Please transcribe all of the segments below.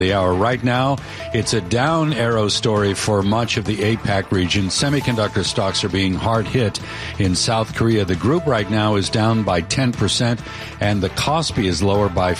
The hour right now, it's a down arrow story for much of the APAC region. Semiconductor stocks are being hard hit in South Korea. The group right now is down by 10%, and the Kospi is lower by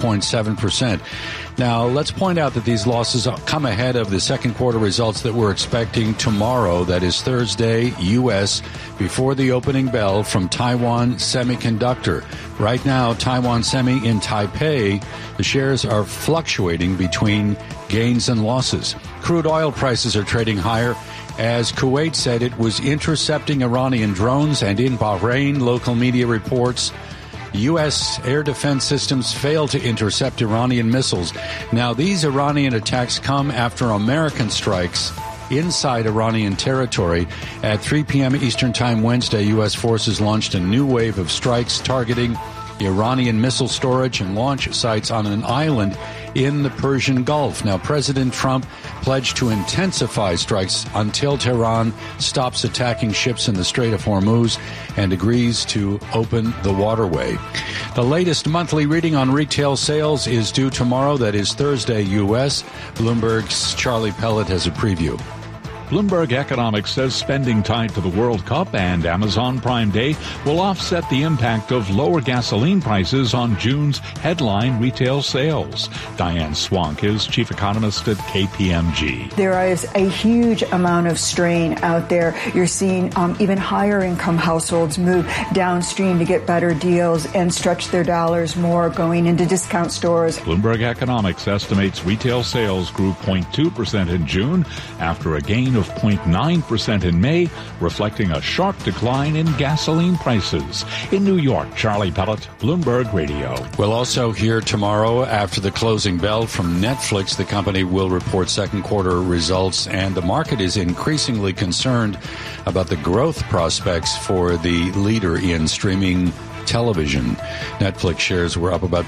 5.7%. Now, let's point out that these losses come ahead of the second quarter results that we're expecting tomorrow, that is Thursday, U.S., before the opening bell from Taiwan Semiconductor. Right now, Taiwan Semi in Taipei, the shares are fluctuating between gains and losses. Crude oil prices are trading higher as Kuwait said it was intercepting Iranian drones, and in Bahrain, local media reports U.S. air defense systems failed to intercept Iranian missiles. Now, these Iranian attacks come after American strikes inside Iranian territory. At 3 p.m. Eastern Time Wednesday, U.S. forces launched a new wave of strikes targeting Iranian missile storage and launch sites on an island in the Persian Gulf. Now, President Trump pledged to intensify strikes until Tehran stops attacking ships in the Strait of Hormuz and agrees to open the waterway. The latest monthly reading on retail sales is due tomorrow. That is Thursday, U.S. Bloomberg's Charlie Pellet has a preview. Bloomberg Economics says spending tied to the World Cup and Amazon Prime Day will offset the impact of lower gasoline prices on June's headline retail sales. Diane Swank is chief economist at KPMG. There is a huge amount of strain out there. You're seeing even higher income households move downstream to get better deals and stretch their dollars more, going into discount stores. Bloomberg Economics estimates retail sales grew 0.2% in June after a gain of 0.9% in May, reflecting a sharp decline in gasoline prices. In New York, Charlie Pellet, Bloomberg Radio. We'll also hear tomorrow after the closing bell from Netflix. The company will report second quarter results, and the market is increasingly concerned about the growth prospects for the leader in streaming television. Netflix shares were up about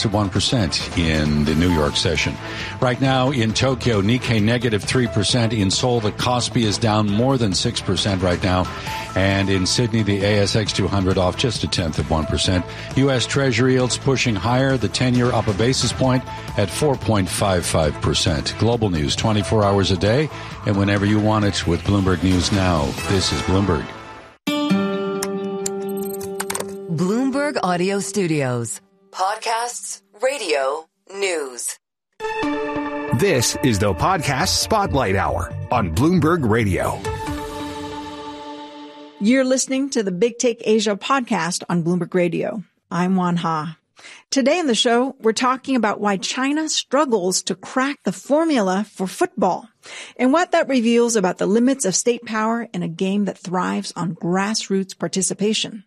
0.2% in the New York session. Right now in Tokyo, Nikkei negative 3%. In Seoul, the Kospi is down more than 6% right now. And in Sydney, the ASX 200 off just 0.1%. U.S. Treasury yields pushing higher. The 10-year up a basis point at 4.55%. Global news 24 hours a day and whenever you want it with Bloomberg News Now. This is Bloomberg. Bloomberg Audio Studios. Podcasts, radio, news. This is the Podcast Spotlight Hour on Bloomberg Radio. You're listening to the Big Take Asia podcast on Bloomberg Radio. I'm Wan Ha. Today on the show, we're talking about why China struggles to crack the formula for football and what that reveals about the limits of state power in a game that thrives on grassroots participation.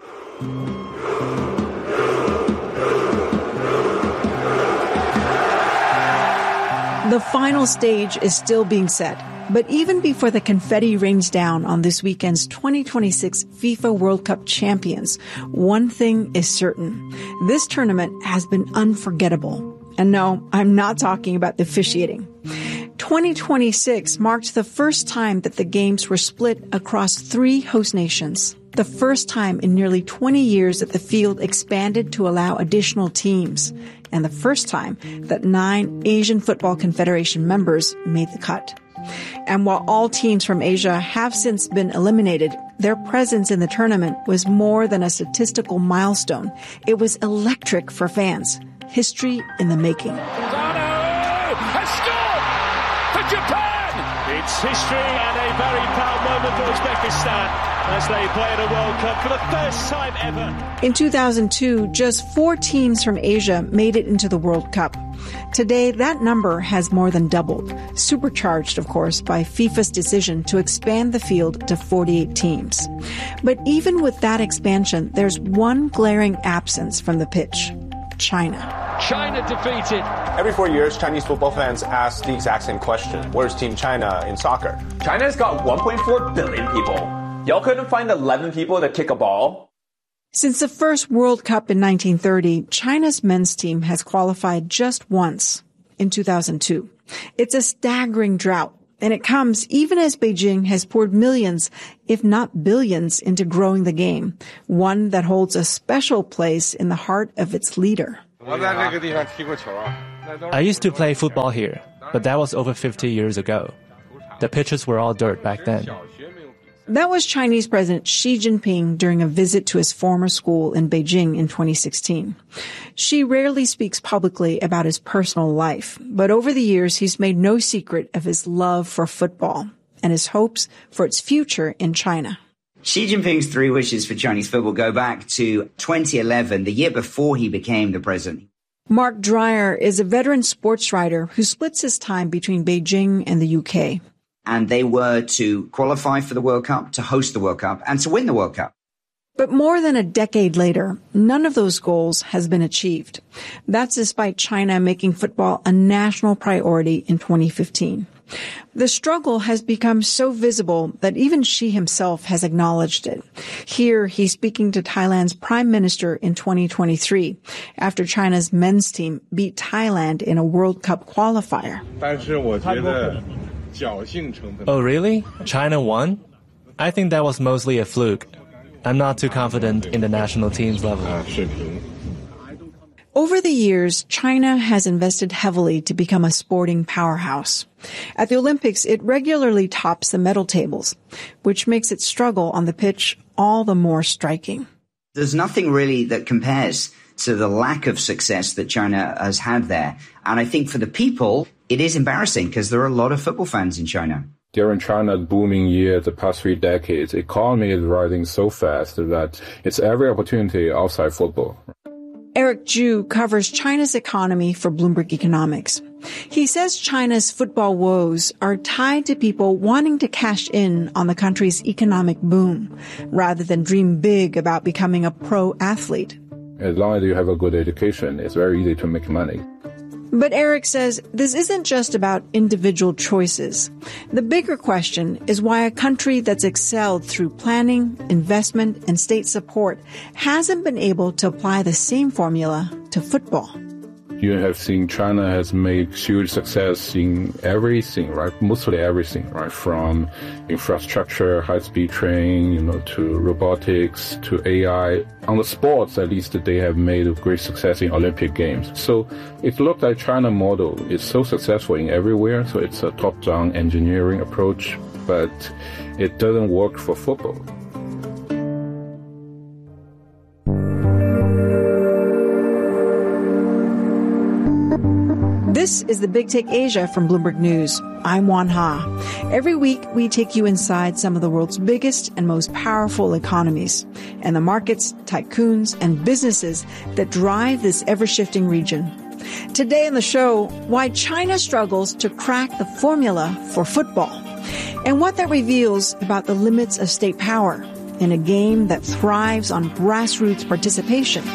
The final stage is still being set, but even before the confetti rains down on this weekend's 2026 FIFA World Cup champions, one thing is certain. This tournament has been unforgettable. And no, I'm not talking about the officiating. 2026 marked the first time that the games were split across 3 host nations. The first time in nearly 20 years that the field expanded to allow additional teams, and the first time that 9 Asian Football Confederation members made the cut. And while all teams from Asia have since been eliminated, their presence in the tournament was more than a statistical milestone. It was electric for fans. History in the making. Zano has scored for Japan! It's history and a very proud moment for Uzbekistan as they play in a World Cup for the first time ever. In 2002, just 4 teams from Asia made it into the World Cup. Today, that number has more than doubled, supercharged, of course, by FIFA's decision to expand the field to 48 teams. But even with that expansion, there's one glaring absence from the pitch: China. China defeated. Every 4 years, Chinese football fans ask the exact same question. Where's Team China in soccer? China's got 1.4 billion people. Y'all couldn't find 11 people to kick a ball? Since the first World Cup in 1930, China's men's team has qualified just once, in 2002. It's a staggering drought, and it comes even as Beijing has poured millions, if not billions, into growing the game, one that holds a special place in the heart of its leader. I used to play football here, but that was over 50 years ago. The pitches were all dirt back then. That was Chinese President Xi Jinping during a visit to his former school in Beijing in 2016. Xi rarely speaks publicly about his personal life, but over the years he's made no secret of his love for football and his hopes for its future in China. Xi Jinping's 3 wishes for Chinese football go back to 2011, the year before he became the president. Mark Dreyer is a veteran sports writer who splits his time between Beijing and the UK. And they were to qualify for the World Cup, to host the World Cup, and to win the World Cup. But more than a decade later, none of those goals has been achieved. That's despite China making football a national priority in 2015. The struggle has become so visible that even Xi himself has acknowledged it. Here, he's speaking to Thailand's prime minister in 2023 after China's men's team beat Thailand in a World Cup qualifier. Oh, really? China won? I think that was mostly a fluke. I'm not too confident in the national team's level. Over the years, China has invested heavily to become a sporting powerhouse. At the Olympics, it regularly tops the medal tables, which makes its struggle on the pitch all the more striking. There's nothing really that compares to the lack of success that China has had there. And I think for the people, it is embarrassing because there are a lot of football fans in China. During China's booming year, the past 3 decades, the economy is rising so fast that it's every opportunity outside football. Eric Ju covers China's economy for Bloomberg Economics. He says China's football woes are tied to people wanting to cash in on the country's economic boom, rather than dream big about becoming a pro athlete. As long as you have a good education, it's very easy to make money. But Eric says this isn't just about individual choices. The bigger question is why a country that's excelled through planning, investment, and state support hasn't been able to apply the same formula to football. You have seen China has made huge success in everything, right? Mostly everything, right? From infrastructure, high-speed train, to robotics, to AI. On the sports, at least, they have made a great success in Olympic Games. So it looks like China model is so successful in everywhere. So it's a top-down engineering approach, but it doesn't work for football. This is the Big Take Asia from Bloomberg News. I'm Juan Ha. Every week, we take you inside some of the world's biggest and most powerful economies and the markets, tycoons, and businesses that drive this ever-shifting region. Today on the show, why China struggles to crack the formula for football and what that reveals about the limits of state power in a game that thrives on grassroots participation.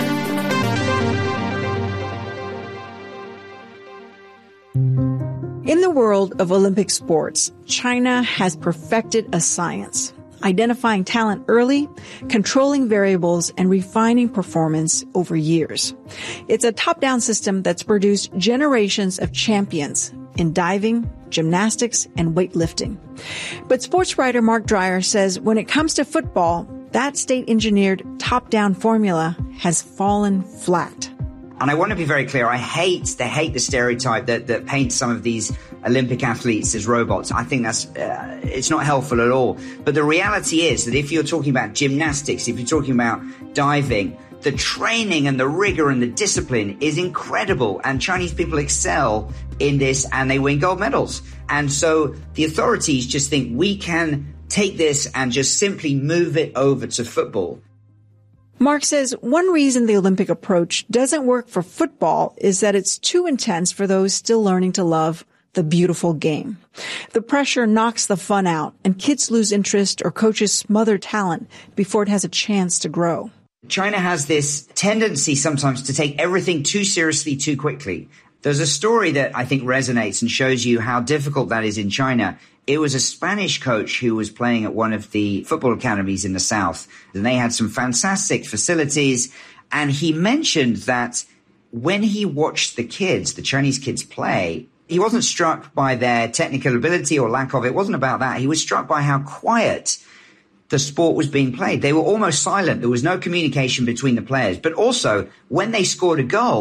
In the world of Olympic sports, China has perfected a science, identifying talent early, controlling variables, and refining performance over years. It's a top-down system that's produced generations of champions in diving, gymnastics, and weightlifting. But sports writer Mark Dreyer says when it comes to football, that state-engineered top-down formula has fallen flat. And I want to be very clear. I hate the stereotype that paints some of these Olympic athletes as robots. I think that's it's not helpful at all. But the reality is that if you're talking about gymnastics, if you're talking about diving, the training and the rigor and the discipline is incredible. And Chinese people excel in this and they win gold medals. And so the authorities just think we can take this and just simply move it over to football. Mark says one reason the Olympic approach doesn't work for football is that it's too intense for those still learning to love the beautiful game. The pressure knocks the fun out, and kids lose interest or coaches smother talent before it has a chance to grow. China has this tendency sometimes to take everything too seriously too quickly. There's a story that I think resonates and shows you how difficult that is in China. It was a Spanish coach who was playing at one of the football academies in the south, and they had some fantastic facilities. And he mentioned that when he watched the Chinese kids play, he wasn't struck by their technical ability or lack of it. It wasn't about that. He was struck by how quiet the sport was being played. They were almost silent. There was no communication between the players. But also, when they scored a goal,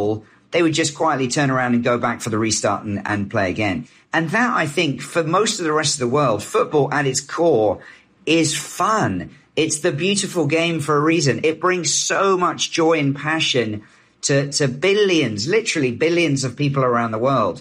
they would just quietly turn around and go back for the restart and play again. And that, I think, for most of the rest of the world, football at its core is fun. It's the beautiful game for a reason. It brings so much joy and passion to billions, literally billions of people around the world.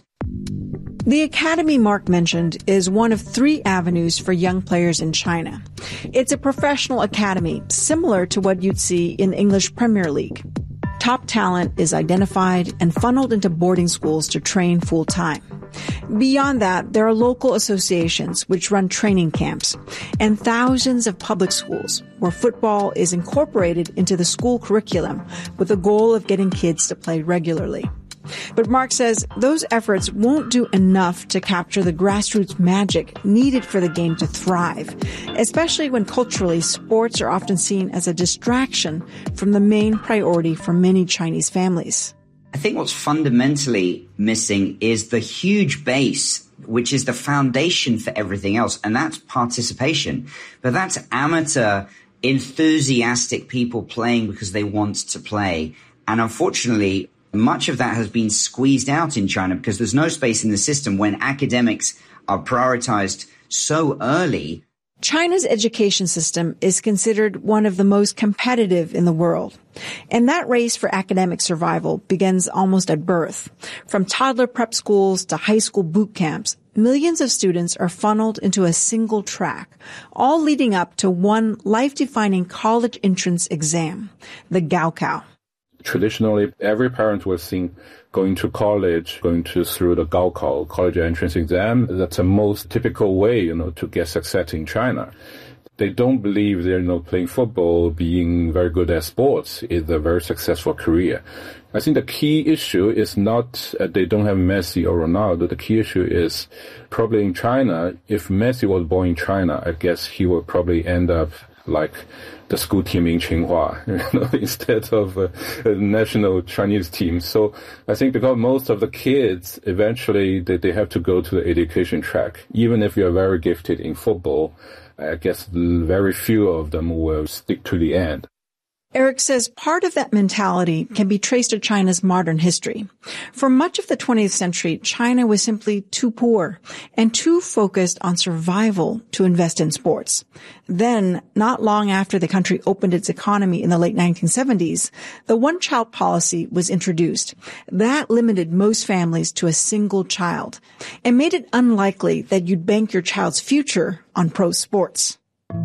The academy Mark mentioned is one of 3 avenues for young players in China. It's a professional academy, similar to what you'd see in the English Premier League. Top talent is identified and funneled into boarding schools to train full-time. Beyond that, there are local associations which run training camps and thousands of public schools where football is incorporated into the school curriculum with the goal of getting kids to play regularly. But Mark says those efforts won't do enough to capture the grassroots magic needed for the game to thrive, especially when culturally sports are often seen as a distraction from the main priority for many Chinese families. I think what's fundamentally missing is the huge base, which is the foundation for everything else, and that's participation. But that's amateur, enthusiastic people playing because they want to play. And unfortunately, much of that has been squeezed out in China because there's no space in the system when academics are prioritized so early. China's education system is considered one of the most competitive in the world. And that race for academic survival begins almost at birth. From toddler prep schools to high school boot camps, millions of students are funneled into a single track, all leading up to one life-defining college entrance exam, the Gaokao. Traditionally, every parent was seen going to college, through the Gaokao, college entrance exam. That's the most typical way, to get success in China. They don't believe they're, playing football, being very good at sports is a very successful career. I think the key issue is not they don't have Messi or Ronaldo. The key issue is probably in China, if Messi was born in China, I guess he would probably end up like the school team in Tsinghua, instead of a national Chinese team. So I think because most of the kids, eventually they have to go to the education track. Even if you're very gifted in football, I guess very few of them will stick to the end. Eric says part of that mentality can be traced to China's modern history. For much of the 20th century, China was simply too poor and too focused on survival to invest in sports. Then, not long after the country opened its economy in the late 1970s, the one-child policy was introduced. That limited most families to a single child and made it unlikely that you'd bank your child's future on pro sports.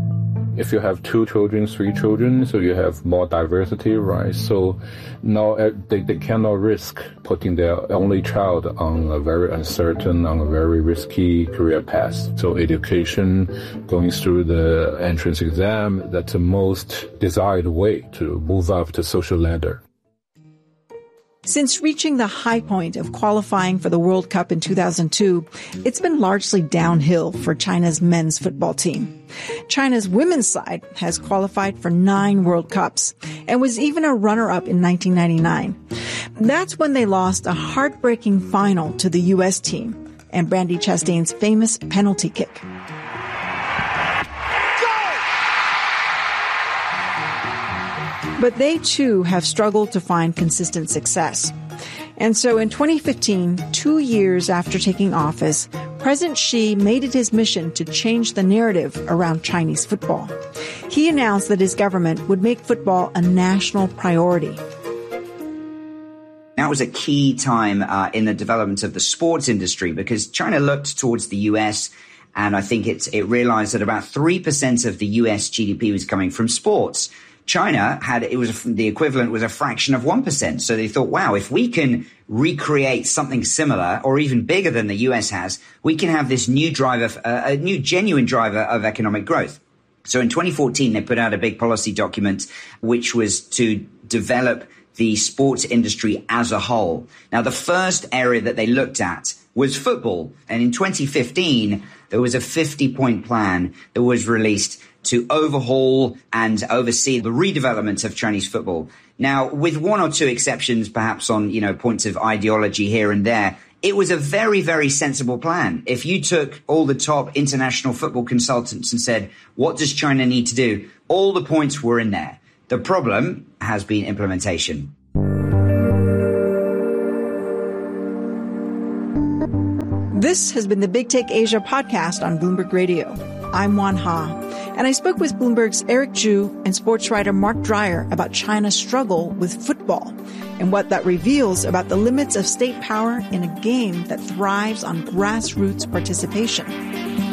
If you have 2 children, 3 children, so you have more diversity, right? So now they cannot risk putting their only child on a very uncertain, on a very risky career path. So education, going through the entrance exam, that's the most desired way to move up the social ladder. Since reaching the high point of qualifying for the World Cup in 2002, it's been largely downhill for China's men's football team. China's women's side has qualified for 9 World Cups and was even a runner-up in 1999. That's when they lost a heartbreaking final to the U.S. team and Brandi Chastain's famous penalty kick. But they, too, have struggled to find consistent success. And so in 2015, 2 years after taking office, President Xi made it his mission to change the narrative around Chinese football. He announced that his government would make football a national priority. That was a key time in the development of the sports industry because China looked towards the U.S., and I think it realized that about 3% of the U.S. GDP was coming from sports. China the equivalent was a fraction of 1%. So they thought, wow, if we can recreate something similar or even bigger than the US has, we can have this new driver, a new genuine driver of economic growth. So in 2014, they put out a big policy document, which was to develop the sports industry as a whole. Now, the first area that they looked at was football. And in 2015, there was a 50-point plan that was released to overhaul and oversee the redevelopment of Chinese football. Now, with 1 or 2 exceptions, perhaps on, points of ideology here and there, it was a very, very sensible plan. If you took all the top international football consultants and said, what does China need to do? All the points were in there. The problem has been implementation. This has been the Big Take Asia podcast on Bloomberg Radio. I'm Juan Ha, and I spoke with Bloomberg's Eric Zhu and sports writer Mark Dreyer about China's struggle with football and what that reveals about the limits of state power in a game that thrives on grassroots participation.